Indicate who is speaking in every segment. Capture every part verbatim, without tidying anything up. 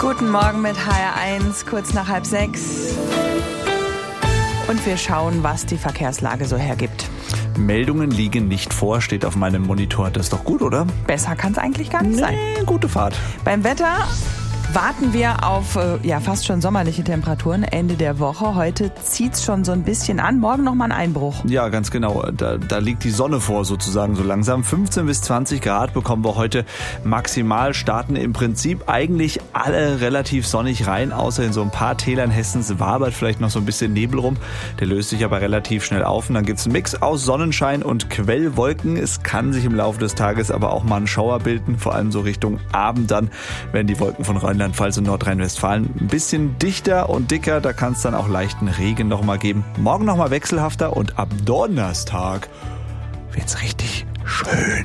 Speaker 1: Guten Morgen mit H R eins, kurz nach halb sechs. Und wir schauen, was die Verkehrslage so hergibt.
Speaker 2: Meldungen liegen nicht vor, steht auf meinem Monitor. Das ist doch gut, oder?
Speaker 1: Besser kann es eigentlich gar nicht
Speaker 2: nee,
Speaker 1: sein.
Speaker 2: Gute Fahrt.
Speaker 1: Beim Wetter warten wir auf äh, ja fast schon sommerliche Temperaturen Ende der Woche. Heute zieht's schon so ein bisschen an. Morgen nochmal ein Einbruch.
Speaker 2: Ja, ganz genau. Da, da liegt die Sonne vor sozusagen so langsam. fünfzehn bis zwanzig Grad bekommen wir heute maximal. Starten im Prinzip eigentlich alle relativ sonnig rein, außer in so ein paar Tälern Hessens wabert vielleicht noch so ein bisschen Nebel rum. Der löst sich aber relativ schnell auf. Und dann gibt's einen Mix aus Sonnenschein und Quellwolken. Es kann sich im Laufe des Tages aber auch mal ein Schauer bilden, vor allem so Richtung Abend dann, wenn die Wolken von Rheinland Rheinland-Pfalz und Nordrhein-Westfalen ein bisschen dichter und dicker, da kann es dann auch leichten Regen noch mal geben. Morgen noch mal wechselhafter und ab Donnerstag wird's richtig schön.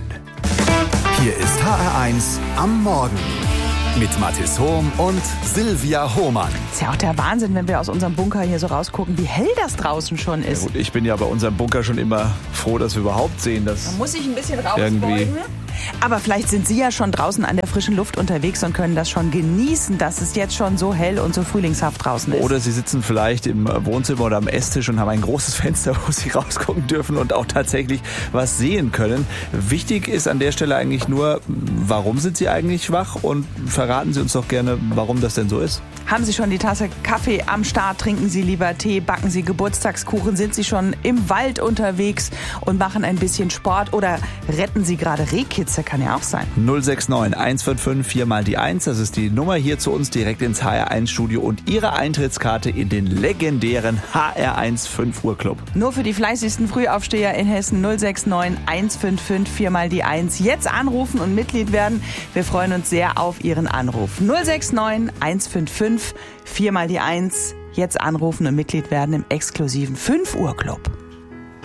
Speaker 3: Hier ist H R eins am Morgen mit Mathis Hohm und Silvia Hohmann.
Speaker 1: Ist ja auch der Wahnsinn, wenn wir aus unserem Bunker hier so rausgucken, wie hell das draußen schon ist.
Speaker 2: Ja gut, ich bin ja bei unserem Bunker schon immer froh, dass wir überhaupt sehen, dass
Speaker 1: Man muss sich ein bisschen
Speaker 2: irgendwie
Speaker 1: rausbeugen. Aber vielleicht sind Sie ja schon draußen an der frischen Luft unterwegs und können das schon genießen, dass es jetzt schon so hell und so frühlingshaft draußen ist.
Speaker 2: Oder Sie sitzen vielleicht im Wohnzimmer oder am Esstisch und haben ein großes Fenster, wo Sie rausgucken dürfen und auch tatsächlich was sehen können. Wichtig ist an der Stelle eigentlich nur, warum sind Sie eigentlich wach? Und verraten Sie uns doch gerne, warum das denn so ist.
Speaker 1: Haben Sie schon die Tasse Kaffee am Start? Trinken Sie lieber Tee? Backen Sie Geburtstagskuchen? Sind Sie schon im Wald unterwegs und machen ein bisschen Sport? Oder retten Sie gerade Rehkitze? Kann ja auch sein.
Speaker 2: null sechs neun eins fünf fünf vier mal die eins, das ist die Nummer hier zu uns direkt ins H R eins Studio und Ihre Eintrittskarte in den legendären H R eins fünf Uhr Club.
Speaker 1: Nur für die fleißigsten Frühaufsteher in Hessen null sechs neun eins fünf fünf vier mal die eins. Jetzt anrufen und Mitglied werden. Wir freuen uns sehr auf Ihren Anruf. null sechs neun eins fünf fünf vier mal die eins. Jetzt anrufen und Mitglied werden im exklusiven fünf Uhr Club.